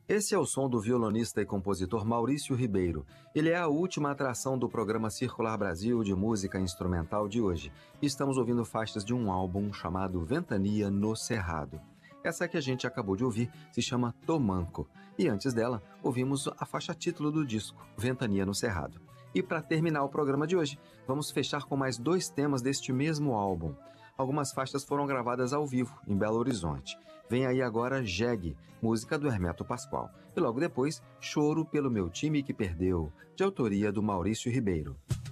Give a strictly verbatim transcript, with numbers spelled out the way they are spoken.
Esse é o som do violonista e compositor Maurício Ribeiro. Ele é a última atração do programa Circular Brasil de música instrumental de hoje. Estamos ouvindo faixas de um álbum chamado Ventania no Cerrado. Essa que a gente acabou de ouvir se chama Tomanco. E antes dela, ouvimos a faixa título do disco, Ventania no Cerrado. E para terminar o programa de hoje, vamos fechar com mais dois temas deste mesmo álbum. Algumas faixas foram gravadas ao vivo, em Belo Horizonte. Vem aí agora Jegue, música do Hermeto Pascoal. E logo depois, Choro pelo Meu Time que Perdeu, de autoria do Maurício Ribeiro.